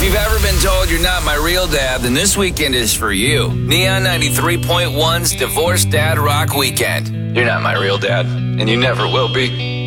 you've ever been told you're not my real dad, then this weekend is for you. Neon 93.1's Divorce Dad Rock Weekend. You're not my real dad, and you never will be.